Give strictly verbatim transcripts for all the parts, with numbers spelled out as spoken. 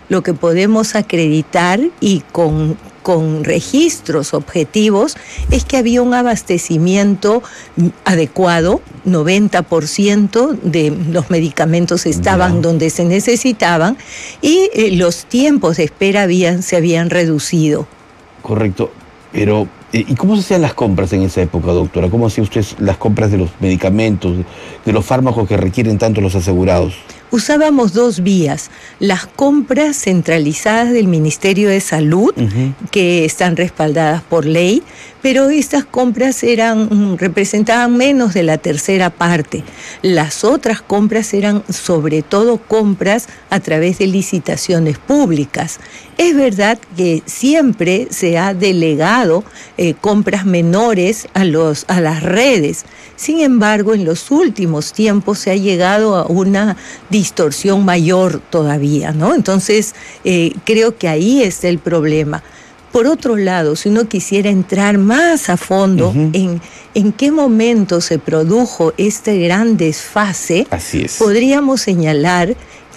lo que podemos acreditar y con, con registros objetivos es que había un abastecimiento adecuado, noventa por ciento de los medicamentos estaban yeah. donde se necesitaban y eh, los tiempos de espera habían, se habían reducido. Correcto, pero ¿y cómo se hacían las compras en esa época, doctora? ¿Cómo hacía usted las compras de los medicamentos, de los fármacos que requieren tanto los asegurados? Usábamos dos vías, las compras centralizadas del Ministerio de Salud, uh-huh. que están respaldadas por ley, pero estas compras eran representaban menos de la tercera parte. Las otras compras eran sobre todo compras a través de licitaciones públicas. Es verdad que siempre se ha delegado eh, compras menores a, los, a las redes. Sin embargo, en los últimos tiempos se ha llegado a una distorsión mayor todavía, ¿no? Entonces, eh, creo que ahí está el problema. Por otro lado, si uno quisiera entrar más a fondo uh-huh. en, en qué momento se produjo este gran desfase, así es. Podríamos señalar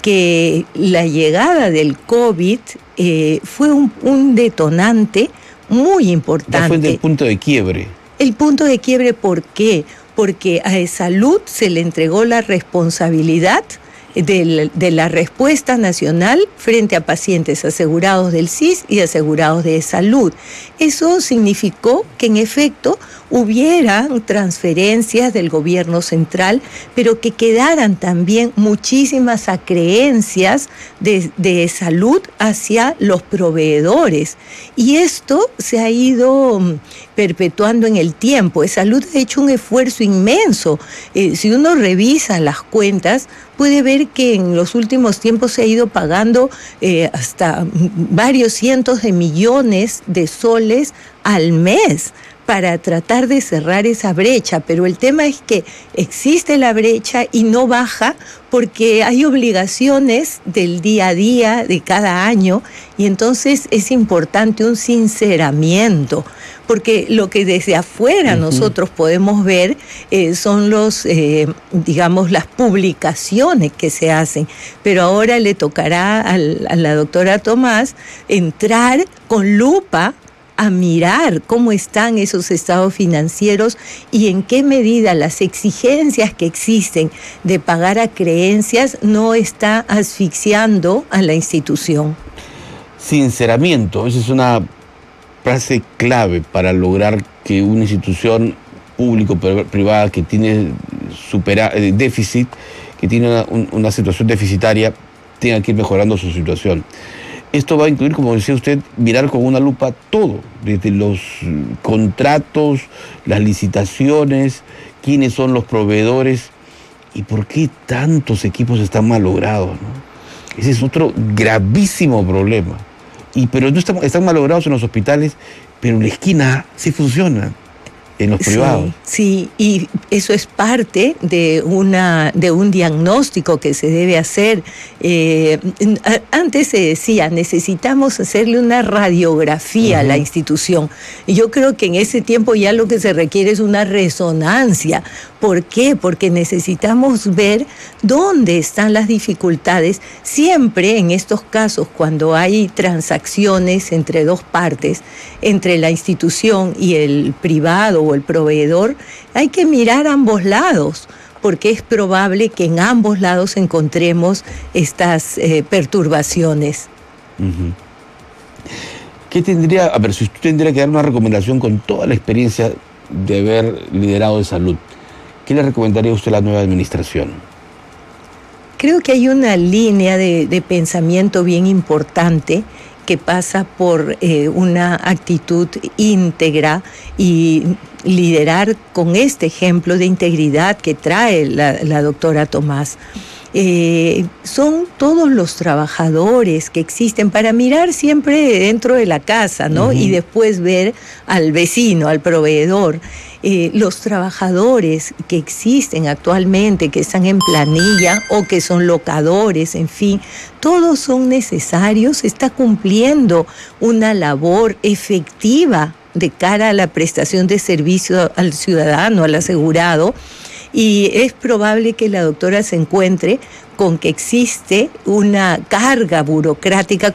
que la llegada del COVID eh, fue un, un detonante muy importante. Ya fue el punto de quiebre. El punto de quiebre, ¿por qué? Porque a Salud se le entregó la responsabilidad de, de la respuesta nacional frente a pacientes asegurados del S I S y asegurados de Salud. Eso significó que en efecto hubiera transferencias del gobierno central, pero que quedaran también muchísimas acreencias de, de salud hacia los proveedores. Y esto se ha ido perpetuando en el tiempo. Salud ha hecho un esfuerzo inmenso. Eh, si uno revisa las cuentas, puede ver que en los últimos tiempos se ha ido pagando eh, hasta varios cientos de millones de soles al mes para tratar de cerrar esa brecha, pero el tema es que existe la brecha y no baja porque hay obligaciones del día a día de cada año y entonces es importante un sinceramiento, porque lo que desde afuera uh-huh. nosotros podemos ver eh, son los, eh, digamos, las publicaciones que se hacen, pero ahora le tocará al, a la doctora Tomás entrar con lupa a mirar cómo están esos estados financieros y en qué medida las exigencias que existen de pagar a creencias no está asfixiando a la institución. Sinceramiento, esa es una frase clave para lograr que una institución público-privada que tiene supera, eh, déficit, que tiene una, un, una situación deficitaria, tenga que ir mejorando su situación. Esto va a incluir, como decía usted, mirar con una lupa todo, desde los contratos, las licitaciones, quiénes son los proveedores y por qué tantos equipos están mal logrados, ¿no? Ese es otro gravísimo problema. Y, pero no están, están mal logrados en los hospitales, pero en la esquina sí funcionan. En los privados. Sí, sí, y eso es parte de una de un diagnóstico que se debe hacer. Eh, antes se decía, necesitamos hacerle una radiografía uh-huh. a la institución. Y yo creo que en ese tiempo ya lo que se requiere es una resonancia. ¿Por qué? Porque necesitamos ver dónde están las dificultades. Siempre en estos casos, cuando hay transacciones entre dos partes, entre la institución y el privado o el proveedor, hay que mirar ambos lados, porque es probable que en ambos lados encontremos estas eh, perturbaciones. Uh-huh. ¿Qué tendría, a ver, si usted tendría que dar una recomendación con toda la experiencia de haber liderado de salud, ¿qué le recomendaría a usted a la nueva administración? Creo que hay una línea de, de pensamiento bien importante que pasa por eh, una actitud íntegra y liderar con este ejemplo de integridad que trae la, la doctora Tomás. Eh, son todos los trabajadores que existen para mirar siempre dentro de la casa, ¿no? Uh-huh. Y después ver al vecino, al proveedor. Eh, los trabajadores que existen actualmente, que están en planilla o que son locadores, en fin, todos son necesarios, está cumpliendo una labor efectiva de cara a la prestación de servicio al ciudadano, al asegurado. Y es probable que la doctora se encuentre con que existe una carga burocrática